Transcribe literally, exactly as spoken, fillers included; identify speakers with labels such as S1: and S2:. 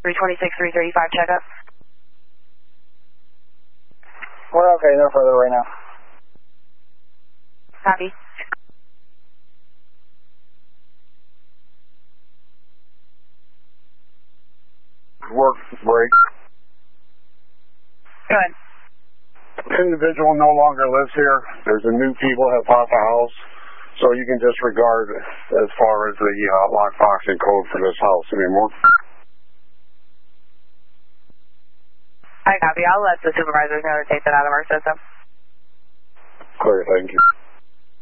S1: three twenty-six, three thirty-five checkup.
S2: We're okay, no further right now.
S1: Copy.
S3: Work break.
S1: Go ahead.
S3: Individual no longer lives here. There's a new people have bought the house, so you can disregard as far as the uh, lockbox and code for this house anymore.
S1: I copy. I'll let the supervisors know to take that out of our system.
S3: Clear, thank you.